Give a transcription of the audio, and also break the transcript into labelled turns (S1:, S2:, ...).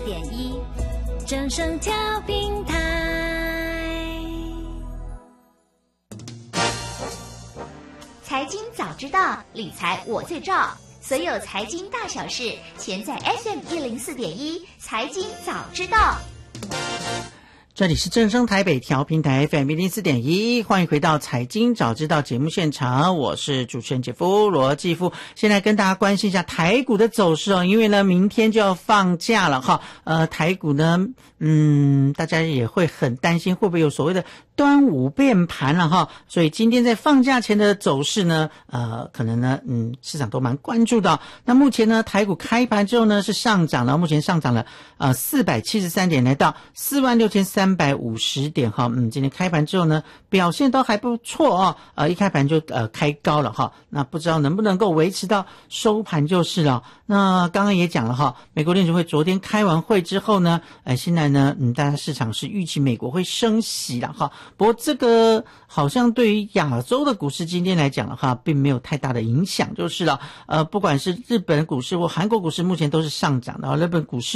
S1: 104.1正声调频台。
S2: 财经早知道，理财我最照。所有财经大小事，全在 FM104.1财经早知道。
S3: 这里是正声台北调频台 FM104.1，欢迎回到财经早知道节目现场，我是主持人姐夫罗继夫。现在跟大家关心一下台股的走势哦，因为呢明天就要放假了哈，台股呢大家也会很担心会不会有所谓的端午变盘了哈，所以今天在放假前的走势呢可能呢市场都蛮关注的。那目前呢台股开盘之后呢是上涨了，目前上涨了473点，来到46350点哈。今天开盘之后呢表现都还不错哦，一开盘就开高了哈。那不知道能不能够维持到收盘就是了。那刚刚也讲了哈，美国联储会昨天开完会之后呢现在呢大家市场是预期美国会升息了哈。不过这个好像对于亚洲的股市今天来讲的话并没有太大的影响就是了。不管是日本股市或韩国股市目前都是上涨的，日本股市